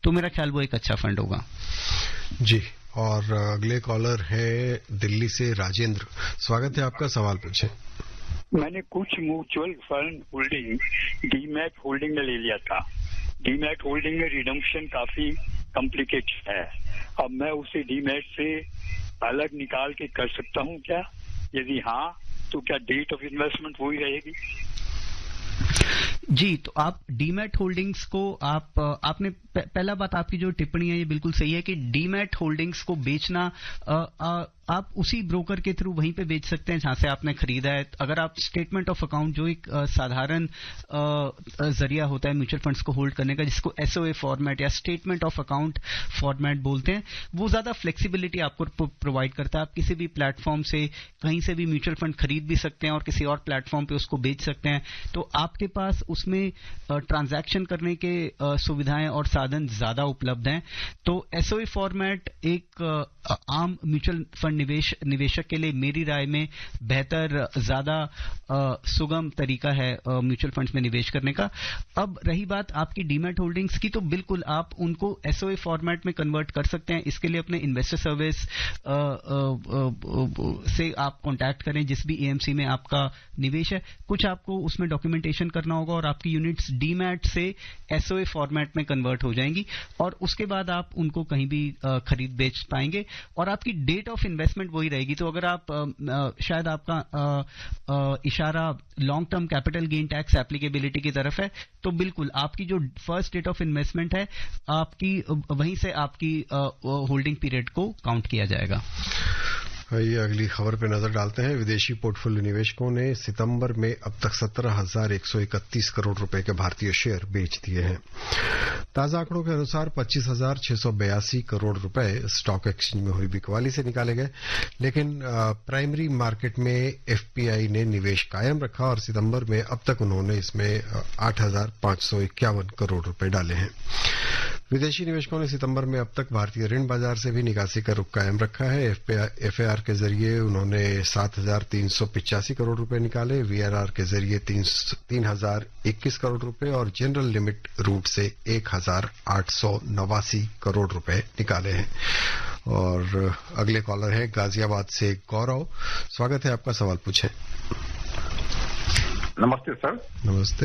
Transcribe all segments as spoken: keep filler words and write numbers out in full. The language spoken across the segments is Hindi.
तो मेरा ख्याल वो एक अच्छा फंड होगा। जी, और अगले कॉलर है दिल्ली से राजेंद्र। स्वागत है आपका, सवाल पूछे। मैंने कुछ mutual fund holding demat holding में ले लिया था। डीमैट होल्डिंग में रिडम्पशन काफी कॉम्प्लिकेटेड है। अब मैं उसे डीमैट से अलग निकाल के कर सकता हूँ क्या? यदि हाँ तो क्या डेट ऑफ इन्वेस्टमेंट वही रहेगी? जी, तो आप डीमैट होल्डिंग्स को आप आपने पहला बात आपकी जो टिप्पणी है ये बिल्कुल सही है कि डीमैट होल्डिंग्स को बेचना आ, आ, आप उसी ब्रोकर के थ्रू वहीं पे बेच सकते हैं जहां से आपने खरीदा है। अगर आप स्टेटमेंट ऑफ अकाउंट जो एक साधारण जरिया होता है म्यूचुअल फंड्स को होल्ड करने का, जिसको एसओए फॉर्मेट या स्टेटमेंट ऑफ अकाउंट फॉर्मेट बोलते हैं, वो ज्यादा फ्लेक्सिबिलिटी आपको प्रोवाइड करता है। आप किसी भी प्लेटफॉर्म से कहीं से भी म्यूचुअल फंड खरीद भी सकते हैं और किसी और प्लेटफॉर्म पे उसको बेच सकते हैं। तो आपके पास उसमें ट्रांजैक्शन करने के सुविधाएं और साधन ज्यादा उपलब्ध हैं। तो एसओए फॉर्मेट एक आम म्यूचुअल फंड निवेश निवेशक के लिए मेरी राय में बेहतर, ज्यादा सुगम तरीका है म्यूचुअल फंड्स में निवेश करने का। अब रही बात आपकी डीमैट होल्डिंग्स की, तो बिल्कुल आप उनको एसओए फॉर्मेट में कन्वर्ट कर सकते हैं। इसके लिए अपने इन्वेस्टर सर्विस से आप कांटेक्ट करें जिस भी एएमसी में आपका निवेश है। कुछ आपको उसमें डॉक्यूमेंटेशन करना होगा और आपकी यूनिट्स डीमैट से एसओए फॉर्मेट में कन्वर्ट हो जाएंगी और उसके बाद आप उनको कहीं भी खरीद बेच पाएंगे और आपकी डेट ऑफ इन्वेस्टमेंट वही रहेगी। तो अगर आप शायद आपका आ, आ, इशारा long term capital gain tax applicability की तरफ है, तो बिल्कुल आपकी जो फर्स्ट डेट ऑफ इन्वेस्टमेंट है आपकी वहीं से आपकी होल्डिंग पीरियड को काउंट किया जाएगा। ये अगली खबर पे नजर डालते हैं। विदेशी पोर्टफोलियो निवेशकों ने सितंबर में अब तक सत्रह हजार एक सौ इकतीस करोड़ रुपए के भारतीय शेयर बेच दिए हैं। ताजा आंकड़ों के अनुसार पच्चीस हजार छह सौ बयासी करोड़ रुपए स्टॉक एक्सचेंज में हुई बिकवाली से निकाले गए, लेकिन प्राइमरी मार्केट में एफपीआई ने निवेश कायम रखा और सितंबर में अब तक उन्होंने इसमें आठ हजार पांच सौ इक्यावन करोड़ रुपए डाले हैं। विदेशी निवेशकों ने सितंबर में अब तक भारतीय ऋण बाजार से भी निकासी का रुख कायम रखा है। एफएआर के जरिए उन्होंने सात हजार तीन सौ पिचासी करोड़ रुपए निकाले, वीआरआर के जरिए तीन हजार इक्कीस करोड़ रुपए और जनरल लिमिट रूट से एक हजार आठ सौ नवासी करोड़ रुपए निकाले हैं। और अगले कॉलर है गाजियाबाद से गौरव। स्वागत है आपका, सवाल पूछें। नमस्ते सर। नमस्ते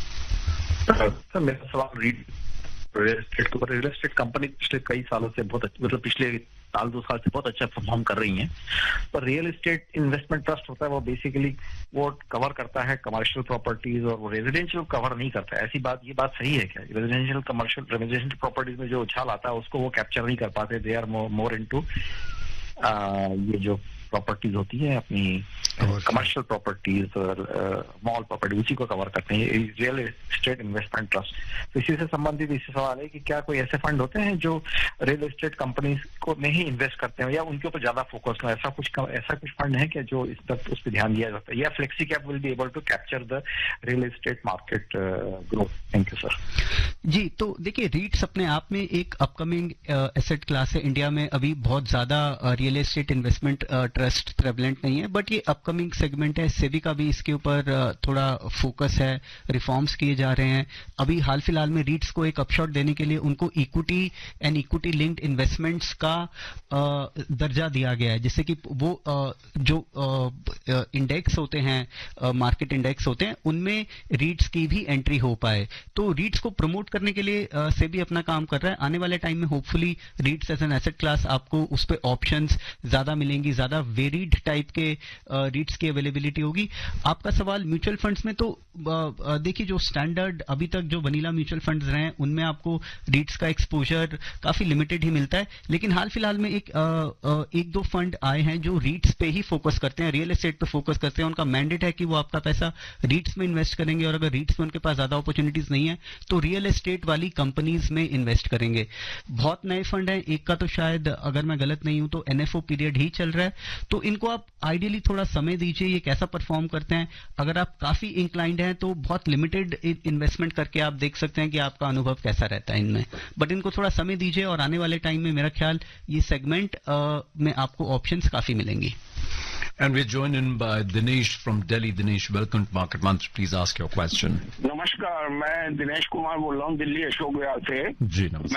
सर, मेरा सवाल रीड रियल एस्टेट के ऊपर। रियल एस्टेट कंपनी पिछले कई सालों से बहुत मतलब पिछले साल दो साल से बहुत अच्छा परफॉर्म कर रही हैं, पर रियल एस्टेट इन्वेस्टमेंट ट्रस्ट होता है वो बेसिकली वो कवर करता है कमर्शियल प्रॉपर्टीज और वो रेजिडेंशियल कवर नहीं करता है। ऐसी बात, ये बात सही है क्या? रेजिडेंशियल कमर्शियल रेजिडेंशियल प्रॉपर्टीज में जो उछाल आता है उसको वो कैप्चर नहीं कर पाते। दे आर मोर इनटू ये जो प्रॉपर्टीज होती है अपनी कमर्शियल प्रॉपर्टीज और मॉल प्रॉपर्टी, उसी को कवर करते हैं रियल एस्टेट इन्वेस्टमेंट ट्रस्ट। तो इसी से संबंधित इसी सवाल है कि क्या कोई ऐसे फंड होते हैं जो रियल एस्टेट कंपनीज को में ही इन्वेस्ट करते हैं या उनके ऊपर ज्यादा फोकस हो? ऐसा कुछ ऐसा कुछ फंड है क्या जो इस पर उस पर ध्यान दिया जाता है, या flexi cap will be able to capture the real estate market growth? Thank you sir. जी, तो देखिए रीट्स अपने आप में एक अपकमिंग एसेट क्लास है। इंडिया में अभी बहुत ज्यादा real estate investment trust prevalent नहीं है, बट ये अपकमिंग सेगमेंट है। सेबी का भी इसके ऊपर थोड़ा फोकस है, रिफॉर्म्स किए जा रहे हैं। अभी हाल फिलहाल में रीट्स को एक अपशॉट देने के लिए उनको equity and equity linked investments का दर्जा दिया गया है, जिससे कि वो जो इंडेक्स होते हैं, मार्केट इंडेक्स होते हैं, उनमें रीट्स की भी एंट्री हो पाए। तो रीट्स को प्रमोट करने के लिए सेबी अपना काम कर रहा है। आने वाले टाइम में hopefully रीट्स as an asset class आपको उस पर ऑप्शंस ज्यादा मिलेंगी, ज्यादा वेरीड टाइप के रीट्स की अवेलेबिलिटी होगी। आपका सवाल म्यूचुअल फंड्स में, तो देखिए जो स्टैंडर्ड अभी तक जो वनीला म्यूचुअल फंड्स रहे हैं उनमें आपको रीट्स का एक्सपोजर काफी लिमिटेड ही मिलता है, लेकिन हाल फिलहाल में एक एक दो फंड आए हैं जो रीट्स पे ही फोकस करते हैं, रियल एस्टेट पे फोकस करते हैं। उनका मैंडेट है कि वो आपका पैसा रीट्स में इन्वेस्ट करेंगे और अगर रीट्स में उनके पास ज्यादा अपॉर्चुनिटीज नहीं है तो रियल एस्टेट वाली कंपनीज में इन्वेस्ट करेंगे। बहुत नए फंड हैं, एक का तो शायद अगर मैं गलत नहीं हूं तो एनएफओ पीरियड ही चल रहा है, तो इनको आप आइडियली थोड़ा समय दीजिए, ये कैसा परफॉर्म करते हैं। अगर आप काफी इंक्लाइंड हैं तो बहुत लिमिटेड इन्वेस्टमेंट करके आप देख सकते हैं कि आपका अनुभव कैसा रहता है इनमें, बट इनको थोड़ा समय दीजिए और आने वाले टाइम में मेरा ख्याल ये सेगमेंट में आपको ऑप्शंस काफी मिलेंगी। And we're joined in by Dinesh from Delhi. Dinesh, welcome to Market Mantra. Please ask your question. नमस्कार, मैं दिनेश कुमार बोल रहा हूँ दिल्ली अशोक विहार से। जी नमस्कार।